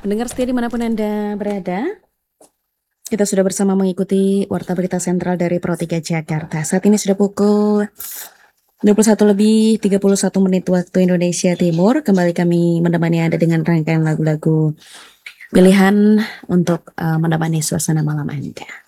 Pendengar setia dimanapun Anda berada, kita sudah bersama mengikuti Warta Berita Sentral dari Pro 3 Jakarta. Saat ini sudah pukul 21 lebih 31 menit waktu Indonesia Timur. Kembali kami menemani Anda dengan rangkaian lagu-lagu pilihan untuk menemani suasana malam Anda.